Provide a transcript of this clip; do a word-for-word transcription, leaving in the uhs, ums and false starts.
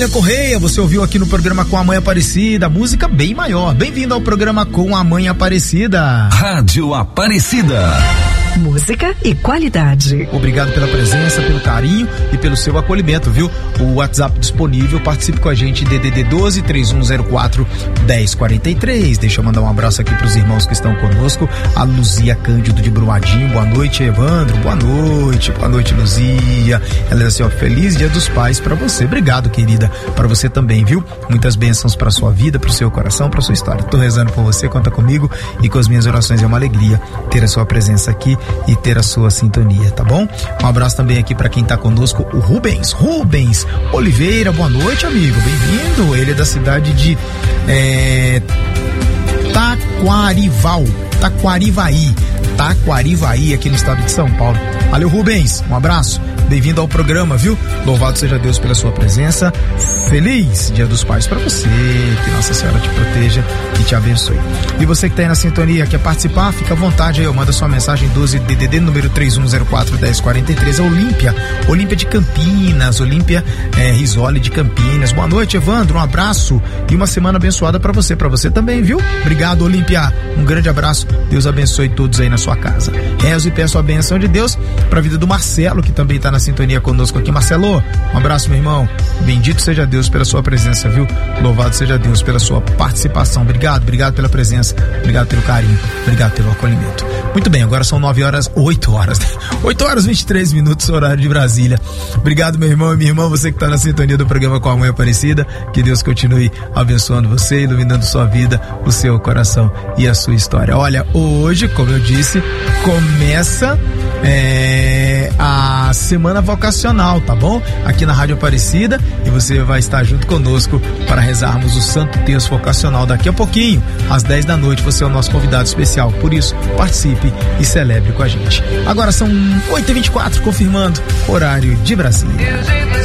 Lívia Correia, você ouviu aqui no programa Com a Mãe Aparecida, música bem maior. Bem-vindo ao programa Com a Mãe Aparecida. Rádio Aparecida. Música e qualidade. Obrigado pela presença, pelo carinho e pelo seu acolhimento, viu? O WhatsApp disponível, participe com a gente, D D D doze, três um zero quatro, um zero quatro três. Deixa eu mandar um abraço aqui pros irmãos que estão conosco. A Luzia Cândido de Brumadinho, boa noite, Evandro, boa noite, boa noite, Luzia. Ela diz assim, ó, feliz Dia dos Pais pra você. Obrigado, querida, pra você também, viu? Muitas bênçãos pra sua vida, pro seu coração, pra sua história. Tô rezando por você, conta comigo e com as minhas orações. É uma alegria ter a sua presença aqui e ter a sua sintonia, tá bom? Um abraço também aqui para quem tá conosco, o Rubens, Rubens Oliveira, boa noite, amigo, bem-vindo. Ele é da cidade de é, Taquarival, Taquarivaí, Taquarivaí, aqui no estado de São Paulo. Valeu, Rubens, um abraço, bem-vindo ao programa, viu? Louvado seja Deus pela sua presença. Feliz Dia dos Pais para você, que Nossa Senhora te proteja e te abençoe. E você que tá aí na sintonia, quer participar, fica à vontade aí, manda sua mensagem doze D D D número três um zero quatro, um zero quatro três. A Olímpia, Olímpia de Campinas, Olímpia é, Risoli de Campinas. Boa noite, Evandro, um abraço e uma semana abençoada para você, para você também, viu? Obrigado, Olímpia, um grande abraço, Deus abençoe todos aí na sua casa. Rezo e peço a benção de Deus para a vida do Marcelo, que também tá na sintonia conosco aqui. Marcelo, um abraço, meu irmão, bendito seja Deus pela sua presença, viu? Louvado seja Deus pela sua participação. Obrigado, obrigado pela presença, obrigado pelo carinho, obrigado pelo acolhimento. Muito bem, agora são nove horas, oito horas, oito horas e vinte e três minutos, horário de Brasília. Obrigado, meu irmão e minha irmã, você que tá na sintonia do programa Com a Mãe Aparecida. Que Deus continue abençoando você, iluminando sua vida, o seu coração e a sua história. Olha, hoje, como eu disse, começa é, a semana vocacional, tá bom? Aqui na Rádio Aparecida, e você vai estar junto conosco para rezarmos o Santo Terço Vocacional daqui a pouquinho, às dez da noite. Você é o nosso convidado especial, por isso participe e celebre com a gente. Agora são oito e vinte e quatro, confirmando horário de Brasília.